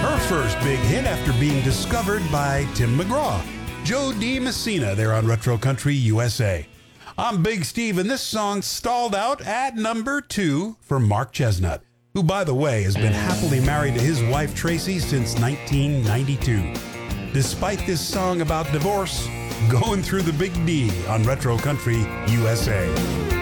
Her first big hit after being discovered by Tim McGraw. Joe D. Messina there on Retro Country USA. I'm Big Steve, and this song stalled out at number 2 for Mark Chestnut, who, by the way, has been happily married to his wife Tracy since 1992. Despite this song about divorce, going through the Big D on Retro Country USA.